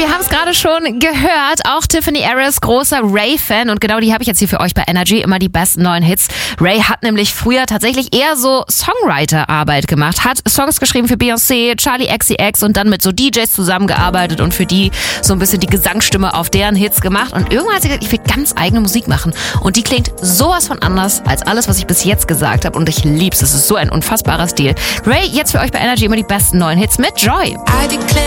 wir haben es gerade schon gehört. Auch Tiffany Harris, großer Ray-Fan. Und genau die habe ich jetzt hier für euch bei Energy. Immer die besten neuen Hits. Ray hat nämlich früher tatsächlich eher so Songwriter-Arbeit gemacht. Hat Songs geschrieben für Beyoncé, Charli XCX und dann mit so DJs zusammengearbeitet und für die so ein bisschen die Gesangsstimme auf deren Hits gemacht. Und irgendwann hat sie gesagt, ich will ganz eigene Musik machen. Und die klingt sowas von anders als alles, was ich bis jetzt gesagt habe. Und ich lieb's. Es ist so ein unfassbarer Stil. Ray, jetzt für euch bei Energy immer die besten neuen Hits mit Joy.